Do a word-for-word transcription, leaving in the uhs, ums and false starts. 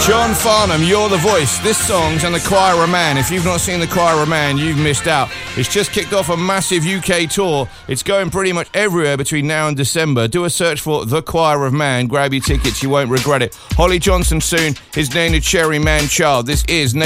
John Farnham, You're the Voice. This song's on the Choir of Man. If you've not seen the Choir of Man, you've missed out. It's just kicked off a massive U K tour. It's going pretty much everywhere between now and December. Do a search for The Choir of Man. Grab your tickets, you won't regret it. Holly Johnson soon. His name is Cherry Man Child. This is